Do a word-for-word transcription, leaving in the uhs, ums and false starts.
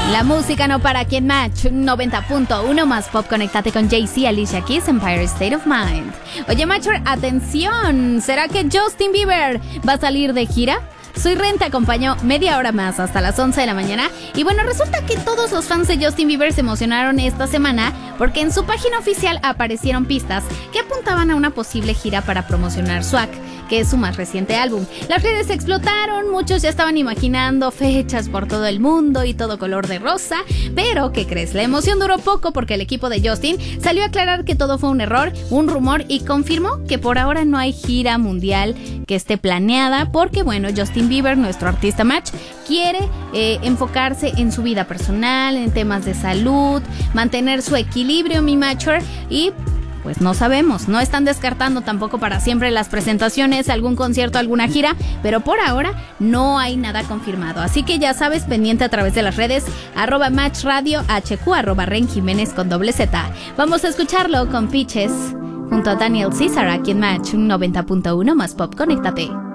La música no para aquí en Match noventa punto uno más pop. Conéctate con Jay-Z, Alicia Keys, Empire State of Mind. Oye, Matcher, atención, ¿será que Justin Bieber va a salir de gira? Soy Ren, te acompaño media hora más hasta las once de la mañana. Y bueno, resulta que todos los fans de Justin Bieber se emocionaron esta semana porque en su página oficial aparecieron pistas que apuntaban a una posible gira para promocionar Swag, que es su más reciente álbum. Las redes explotaron, muchos ya estaban imaginando fechas por todo el mundo y todo color de rosa, pero ¿qué crees? La emoción duró poco porque el equipo de Justin salió a aclarar que todo fue un error, un rumor, y confirmó que por ahora no hay gira mundial que esté planeada porque, bueno, Justin Bieber, nuestro artista Match, quiere eh, enfocarse en su vida personal, en temas de salud, mantener su equilibrio, mi Matcher, y pues no sabemos, no están descartando tampoco para siempre las presentaciones, algún concierto, alguna gira, pero por ahora no hay nada confirmado. Así que ya sabes, pendiente a través de las redes, arroba Match Radio H Q, arroba Ren Jiménez con doble Z. Vamos a escucharlo con Peaches junto a Daniel Caesar aquí en Match noventa punto uno más pop. Conéctate.